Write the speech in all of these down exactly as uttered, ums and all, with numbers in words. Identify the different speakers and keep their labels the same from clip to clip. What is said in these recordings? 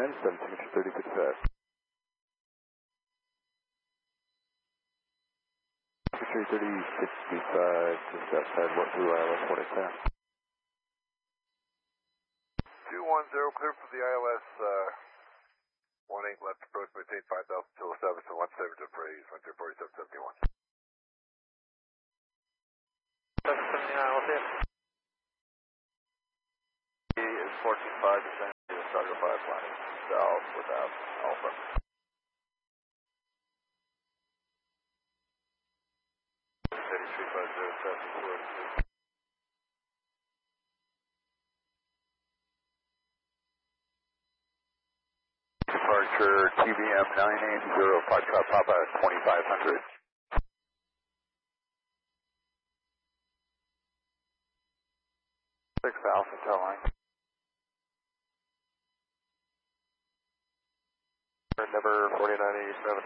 Speaker 1: nine, seven signature thirty fifty-five. three thirty fifty-five, just outside what blue I L S one eight ten.
Speaker 2: two one zero, clear for the I L S, uh, one eight left approach, maintain five thousand till establish and one seven to praise, one zero forty-seven seventy-one.
Speaker 3: seven seventy-nine, what's it? He is fourteen five, descending to Chicago five, landing south without Alpha. eighty-three five zero, traffic forward.
Speaker 2: Departure T B M nine eight zero, Foxtrot Papa twenty-five hundred.
Speaker 3: six thousand, tell line. Number forty-nine eighty-seven.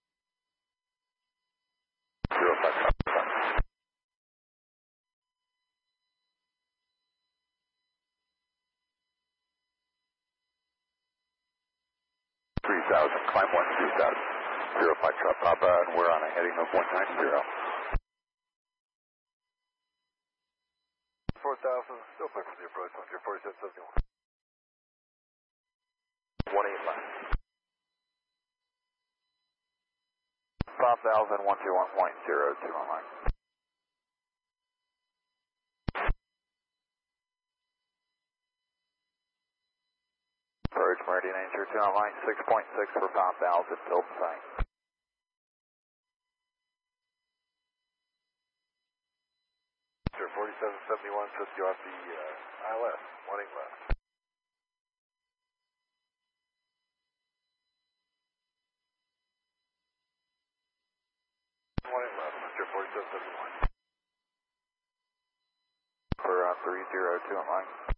Speaker 2: Zero Foxtrot. three thousand, climb one three thousand. Zero Foxtrot Papa, and we're on a heading of one nine zero. four thousand, still clear for the approach, one zero forty-seven seventy-one.
Speaker 3: one eight left. five thousand, one two one point zero two on line. Approach Meridian Answer two on line, six point six for five thousand, tilt sign.
Speaker 2: zero forty-seven seventy-one, sets you off the uh, I L S, one eight left. one eight left, zero forty-seven seventy-one.
Speaker 3: For uh, three zero two on line.